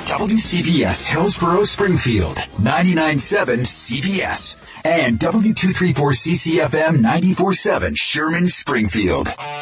WCPS Hillsborough Springfield, 99.7 CPS, and W234 CCFM 94.7 Sherman Springfield.